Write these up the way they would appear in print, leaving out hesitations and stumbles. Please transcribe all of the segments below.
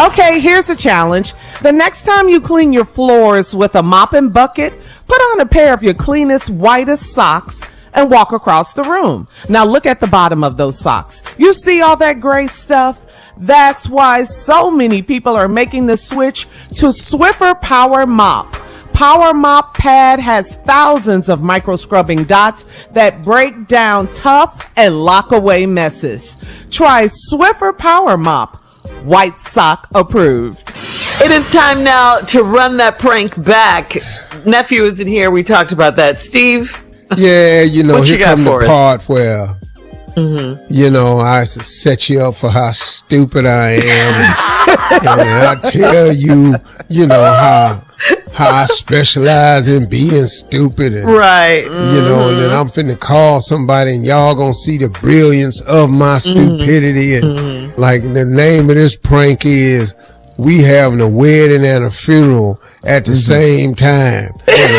Okay, here's a challenge. The next time you clean your floors with a mop and bucket, put on a pair of your cleanest, whitest socks and walk across the room. Now look at the bottom of those socks. You see all that gray stuff? That's why so many people are making the switch to Swiffer Power Mop. Power Mop Pad has thousands of micro scrubbing dots that break down tough and lock away messes. Try Swiffer Power Mop. White sock approved. It is time now to run that prank back. Nephew isn't here. We talked about that. Steve? Yeah, what here you got come for the us? part where, I set you up for how stupid I am. And I tell you, how I specialize in being stupid. And, right. And then I'm finna call somebody and y'all gonna see the brilliance of my stupidity. And like the name of this prank is, we having a wedding and a funeral at the same time.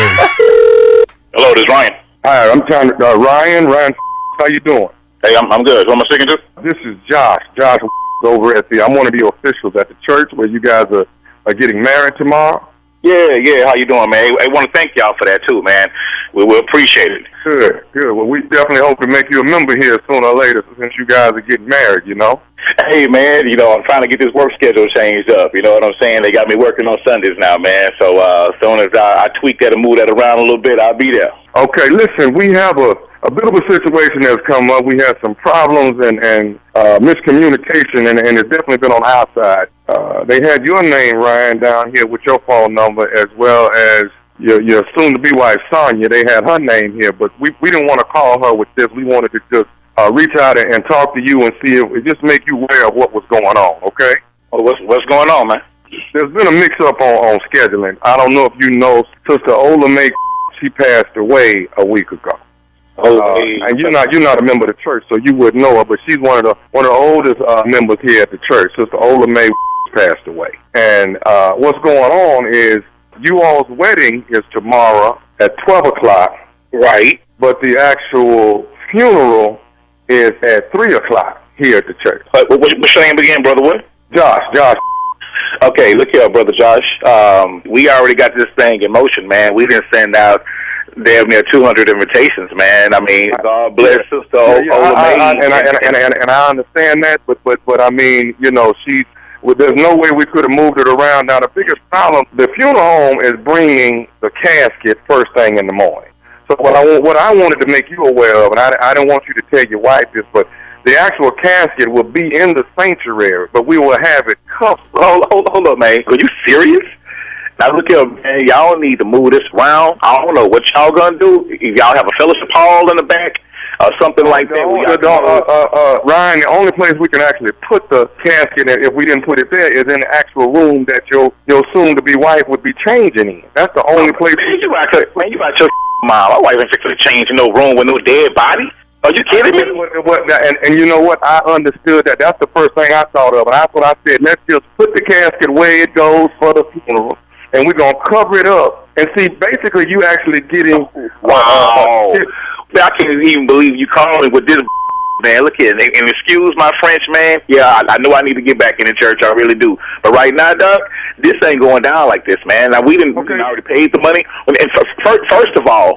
Hello, this is Ryan. Hi, I'm trying to, Ryan, how you doing? Hey, I'm good. Who am I speaking to? This is Josh over at I'm one of the officials at the church where you guys are getting married tomorrow. Yeah, how you doing, man? I want to thank y'all for that, too, man. We will appreciate it. Good. Well, we definitely hope to make you a member here sooner or later since you guys are getting married, Hey, man, I'm trying to get this work schedule changed up. You know what I'm saying? They got me working on Sundays now, man. So as soon as I tweak that and move that around a little bit, I'll be there. Okay, listen, we have a bit of a situation that's come up. We had some problems and miscommunication, and it's definitely been on our side. They had your name, Ryan, down here with your phone number, as well as your soon-to-be wife, Sonia. They had her name here, but we didn't want to call her with this. We wanted to just reach out and talk to you and see if it just make you aware of what was going on, okay? Oh, what's going on, man? There's been a mix-up on scheduling. I don't know if you know, Sister Ola May, she passed away a week ago. And you're not a member of the church, so you wouldn't know her, but she's one of the oldest members here at the church. Sister Ola May passed away. And what's going on is you all's wedding is tomorrow at 12 o'clock. Right. But the actual funeral is at 3 o'clock here at the church. What's your name again, Brother What? Josh. Okay, look here, Brother Josh. We already got this thing in motion, man. We didn't send out damn near 200 invitations, man. I mean, God bless Sister Ola May. And I understand that, but I mean, there's no way we could have moved it around. Now, the biggest problem, the funeral home is bringing the casket first thing in the morning. So what I wanted to make you aware of, and I don't want you to tell your wife this, but the actual casket will be in the sanctuary, but we will have it covered. Hold up, man. Are you serious? Now, look here, man. Y'all need to move this around. I don't know what y'all gonna do. If y'all have a fellowship hall in the back or something like that. Ryan, the only place we can actually put the casket, if we didn't put it there, is in the actual room that your soon-to-be wife would be changing in. That's the only place. You out your mom. My wife ain't fixing to change in no room with no dead body. Are you kidding me? And you know what? I understood that. That's the first thing I thought of. And that's what I said. Let's just put the casket where it goes for the funeral, and we're going to cover it up. And see, basically, you actually getting... Wow. I can't even believe you calling with this, man. Look here, and excuse my French, man. Yeah, I know I need to get back in the church. I really do. But right now, Doug, this ain't going down like this, man. Now, we didn't already paid the money. And first of all,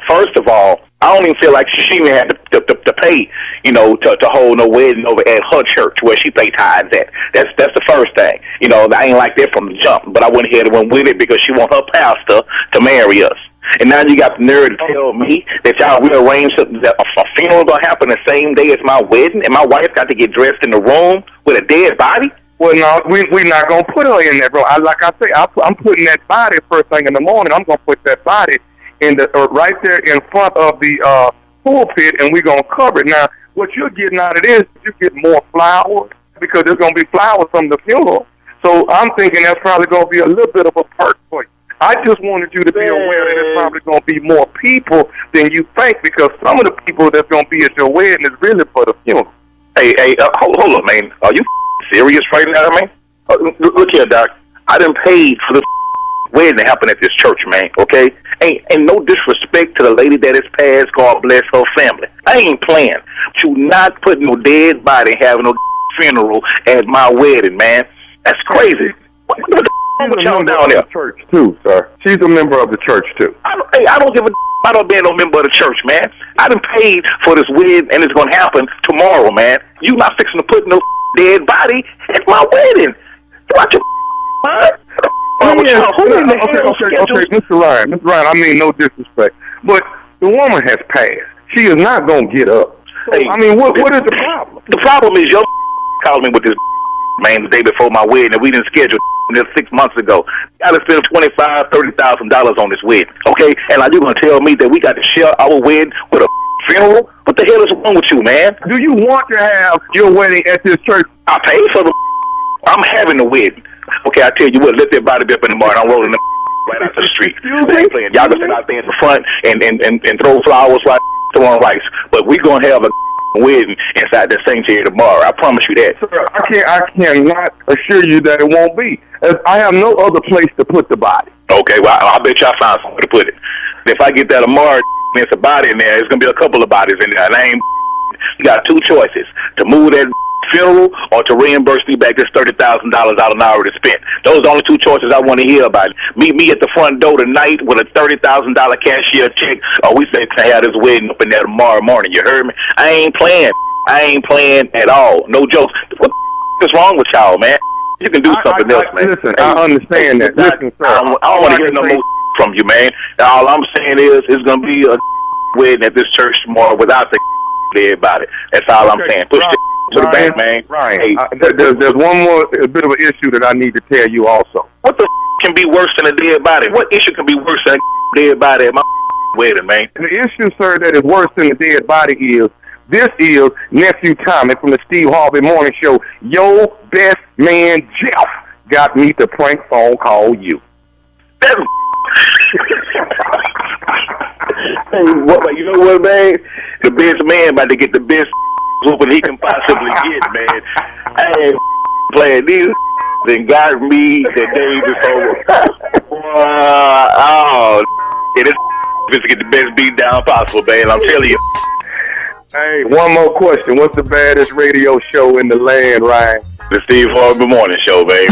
I don't even feel like she even had to pay, to hold no wedding over at her church where she pay tithes at. That's the first thing. I ain't like that from the jump, but I went ahead and went with it because she want her pastor to marry us. And now you got the nerve to tell me that y'all rearranged that a funeral gonna happen the same day as my wedding, and my wife got to get dressed in the room with a dead body? Well, no, we're not gonna put her in there, bro. Like I say, I'm putting that body first thing in the morning. I'm gonna put that body in the right there in front of the pulpit, and we're gonna cover it. Now, what you're getting out of this, you get more flowers because there's gonna be flowers from the funeral. So I'm thinking that's probably gonna be a little bit of a perk for you. I just wanted you to be aware that there's probably going to be more people than you think, because some of the people that's going to be at your wedding is really for the funeral. Hey, hold up, man. Are you serious right now, man? Look here, Doc. I done paid for this wedding to happen at this church, man, okay? And no disrespect to the lady that is passed. God bless her family. I ain't playing. You not putting no dead body having no funeral at my wedding, man. That's crazy. What the with y'all down there? Church too, sir. She's a member of the church too. I don't give a about being no member of the church, man. I done paid for this wedding, and it's gonna happen tomorrow, man. You not fixing to put no dead body at my wedding. Watch your mind. Okay, Mr. Ryan, I mean no disrespect, but the woman has passed. She is not gonna get up. So, I mean, what is the problem? The problem is your called me with this man the day before my wedding, and we didn't schedule this 6 months ago. Got to spend $25,000-$30,000 on this wedding, okay? And are you gonna tell me that we got to share our wedding with a funeral? What the hell is wrong with you, man? Do you want to have your wedding at this church? I paid for the. I'm having the wedding. Okay, I tell you what, let that body be up in the morning. I'm rolling the right out to the street. Playing. Y'all can sit out there in the front and throw flowers while throwing rice. But we gonna have a wedding inside the sanctuary tomorrow. I promise you that. Sir, I cannot assure you that it won't be. I have no other place to put the body. Okay, well, I bet y'all find somewhere to put it. If I get that tomorrow, there's a body in there. There's gonna be a couple of bodies in there. And I ain't. You got two choices: to move that funeral or to reimburse me back this $30,000 out and I already spent. Those are the only two choices I want to hear about. Meet me at the front door tonight with a $30,000 cashier check, or we say to have this wedding up in there tomorrow morning. You heard me? I ain't playing at all. No jokes. What is wrong with y'all, man? You can do something else, man. Listen, I understand that. Listen, sir, I don't want to hear no more from you, man. All I'm saying is it's going to be a wedding at this church tomorrow without the everybody. That's all I'm saying. Push to the back, man. Right. Hey, there's one more bit of an issue that I need to tell you also. What the can be worse than a dead body? What issue can be worse than a dead body at my wedding, man? The issue, sir, that is worse than a dead body is, this is Nephew Tommy from the Steve Harvey Morning Show. Your best man, Jeff, got me to prank phone call you. That's hey, you know what, man? The best man about to get the best whooping he can possibly get, man. I ain't playing these and got me the day before. This to get the best beat down possible, man. I'm telling you. Hey, one more question. What's the baddest radio show in the land, Ryan? The Steve Harvey Morning Show, babe.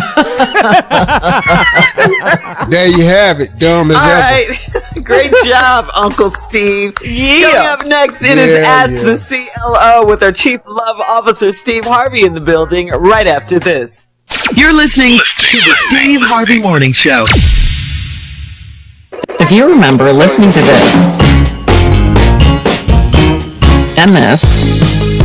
There you have it, dumb as ever. All right. Great job, Uncle Steve. Yeah. Coming up next, it is Ask the CLO with our Chief Love Officer, Steve Harvey, in the building right after this. You're listening to the Steve Harvey Morning Show. If you remember listening to this, and this,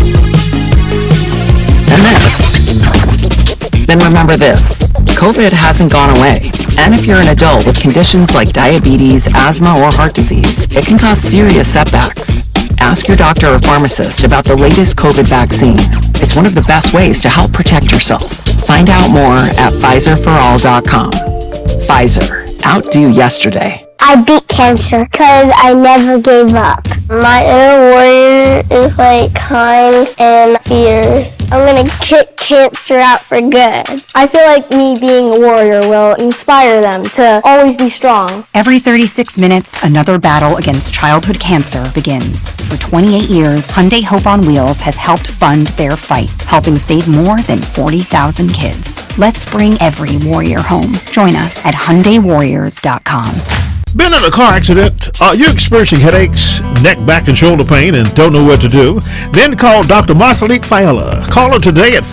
and this, then remember this. COVID hasn't gone away. And if you're an adult with conditions like diabetes, asthma, or heart disease, it can cause serious setbacks. Ask your doctor or pharmacist about the latest COVID vaccine. It's one of the best ways to help protect yourself. Find out more at PfizerForAll.com. Pfizer. Outdo yesterday. I beat cancer because I never gave up. My inner warrior is like kind and fierce. I'm going to kick cancer out for good. I feel like me being a warrior will inspire them to always be strong. Every 36 minutes, another battle against childhood cancer begins. For 28 years, Hyundai Hope on Wheels has helped fund their fight, helping save more than 40,000 kids. Let's bring every warrior home. Join us at HyundaiWarriors.com. Been in a car accident? Are you experiencing headaches, neck, back, and shoulder pain and don't know what to do? Then call Dr. Marceline Fiala. Call her today at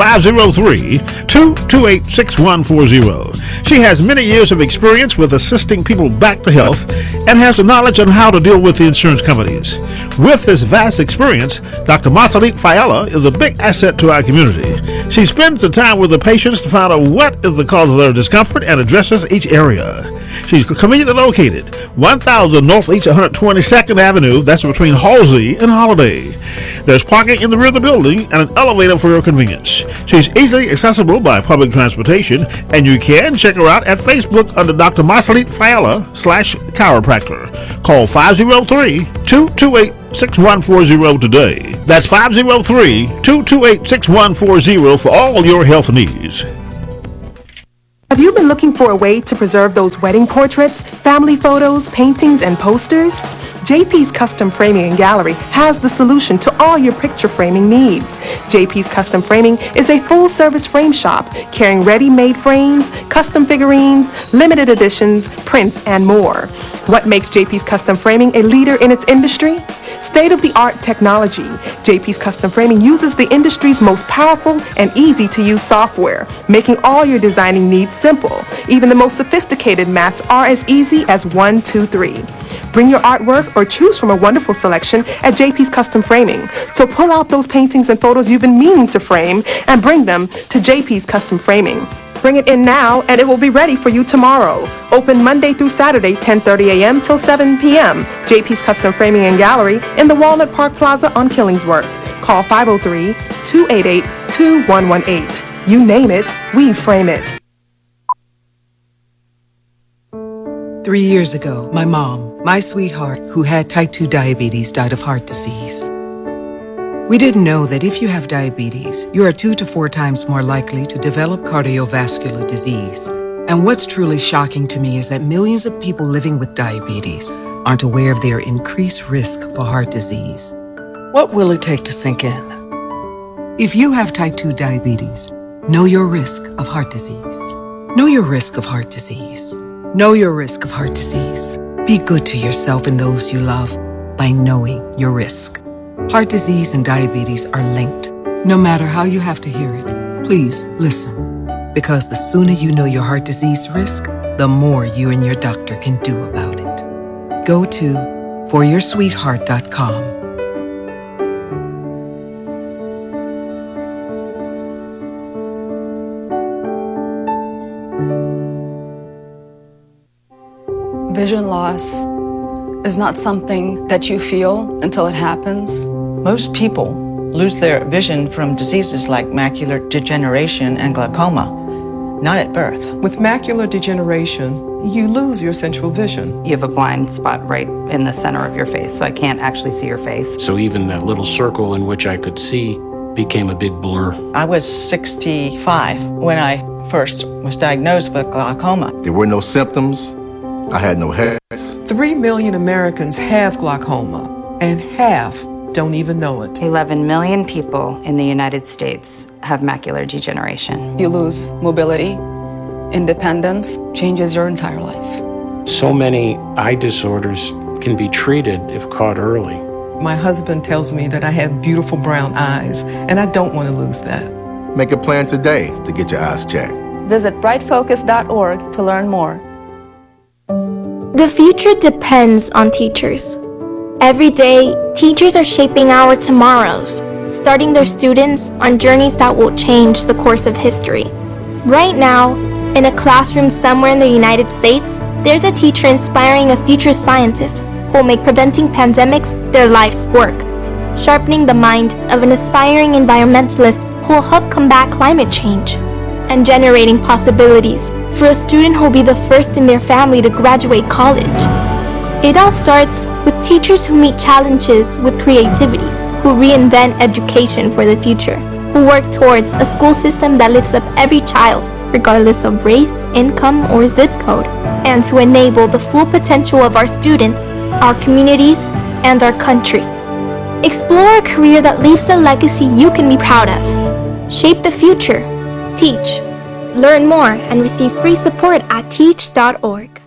503-228-6140. She has many years of experience with assisting people back to health and has the knowledge on how to deal with the insurance companies. With this vast experience, Dr. Marceline Fiala is a big asset to our community. She spends the time with the patients to find out what is the cause of their discomfort and addresses each area. She's conveniently located 1000 Northeast 122nd Avenue, that's between Halsey and Holiday. There's parking in the rear of the building and an elevator for your convenience. She's easily accessible by public transportation, and you can check her out at Facebook under Dr. Marceline Fiala /chiropractor. Call 503-228-6140 today. That's 503-228-6140 for all your health needs. Have you been looking for a way to preserve those wedding portraits, family photos, paintings, and posters? JP's Custom Framing and Gallery has the solution to all your picture framing needs. JP's Custom Framing is a full-service frame shop carrying ready-made frames, custom figurines, limited editions, prints, and more. What makes JP's Custom Framing a leader in its industry? State-of-the-art technology. JP's Custom Framing uses the industry's most powerful and easy-to-use software, making all your designing needs simple. Even the most sophisticated mats are as easy as 1, 2, 3. Bring your artwork or choose from a wonderful selection at JP's Custom Framing. So pull out those paintings and photos you've been meaning to frame and bring them to JP's Custom Framing. Bring it in now and it will be ready for you tomorrow. Open Monday through Saturday, 10:30 a.m. till 7 p.m. JP's Custom Framing and Gallery in the Walnut Park Plaza on Killingsworth. Call 503-288-2118. You name it, we frame it. 3 years ago, my mom, my sweetheart, who had type 2 diabetes, died of heart disease. We didn't know that if you have diabetes, you are 2 to 4 times more likely to develop cardiovascular disease. And what's truly shocking to me is that millions of people living with diabetes aren't aware of their increased risk for heart disease. What will it take to sink in? If you have type 2 diabetes, know your risk of heart disease. Know your risk of heart disease. Know your risk of heart disease. Be good to yourself and those you love by knowing your risk. Heart disease and diabetes are linked. No matter how you have to hear it, please listen. Because the sooner you know your heart disease risk, the more you and your doctor can do about it. Go to foryoursweetheart.com. Vision loss is not something that you feel until it happens. Most people lose their vision from diseases like macular degeneration and glaucoma, not at birth. With macular degeneration, you lose your central vision. You have a blind spot right in the center of your face, so I can't actually see your face. So even that little circle in which I could see became a big blur. I was 65 when I first was diagnosed with glaucoma. There were no symptoms. I had no headaches. 3 million Americans have glaucoma, and half don't even know it. 11 million people in the United States have macular degeneration. You lose mobility, independence, changes your entire life. So many eye disorders can be treated if caught early. My husband tells me that I have beautiful brown eyes, and I don't want to lose that. Make a plan today to get your eyes checked. Visit brightfocus.org to learn more. The future depends on teachers. Every day, teachers are shaping our tomorrows, starting their students on journeys that will change the course of history. Right now, in a classroom somewhere in the United States, there's a teacher inspiring a future scientist who will make preventing pandemics their life's work, sharpening the mind of an aspiring environmentalist who will help combat climate change, and generating possibilities for a student who will be the first in their family to graduate college. It all starts with teachers who meet challenges with creativity, who reinvent education for the future, who work towards a school system that lifts up every child, regardless of race, income, or zip code, and to enable the full potential of our students, our communities, and our country. Explore a career that leaves a legacy you can be proud of. Shape the future. Teach. Learn more and receive free support at teach.org.